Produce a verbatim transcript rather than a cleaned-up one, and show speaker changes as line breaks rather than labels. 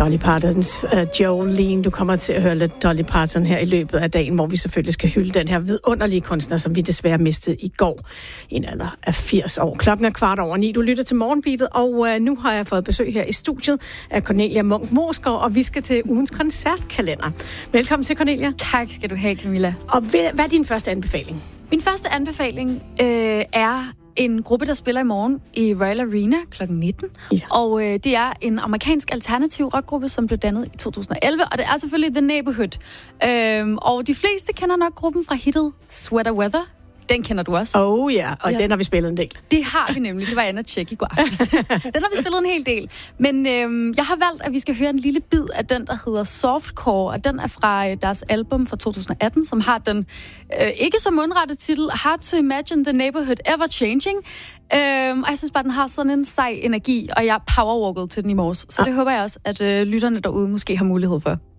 Dolly Partons uh, Jolene. Du kommer til at høre lidt Dolly Parton her i løbet af dagen, hvor vi selvfølgelig skal hylde den her vidunderlige kunstner, som vi desværre mistede i går i en alder af firs år. Klokken er kvart over ni. Du lytter til Morgenbeatet, og uh, nu har jeg fået besøg her i studiet af Cornelia Munch Morsgaard, og vi skal til ugens koncertkalender. Velkommen til, Cornelia.
Tak skal du have, Camilla.
Og hvad er din første anbefaling?
Min første anbefaling øh, er en gruppe, der spiller i morgen i Royal Arena klokken nitten. Ja. Og øh, det er en amerikansk alternativ rockgruppe, som blev dannet i to tusind og elleve. Og det er selvfølgelig The Neighborhood. Øhm, og de fleste kender nok gruppen fra hittet Sweater Weather. Den kender du også.
Oh ja, og ja. Den har vi spillet en del.
Det har vi nemlig. Det var Anna Tjek i går aftes. Den har vi spillet en hel del. Men øhm, jeg har valgt, at vi skal høre en lille bid af den, der hedder Softcore. Og den er fra øh, deres album fra to tusind og atten, som har den øh, ikke så mundrette titel Hard to Imagine the Neighborhood Ever Changing. Øhm, og jeg synes bare, den har sådan en sej energi, og jeg powerwalkede til den i morges. Så det håber jeg også, at øh, lytterne derude måske har mulighed for.